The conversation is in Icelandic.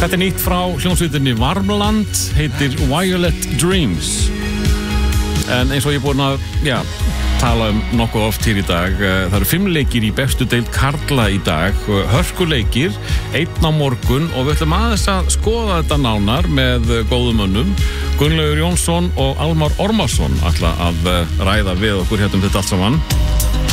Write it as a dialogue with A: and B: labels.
A: Þetta nýtt frá hljómsveitinni Varmland, heitir Violet Dreams. En eins og ég er búin að, tala nokkuð oft hér í dag. Það eru 5 leikir í bestu deild karla í dag, hörkuleikir, 1 á morgun og við ætlum aðeins að skoða þetta nánar með góðum mönnum. Gunnlaugur Jónsson og Almar Ormarsson ætla að ræða við okkur hérna þetta allt saman.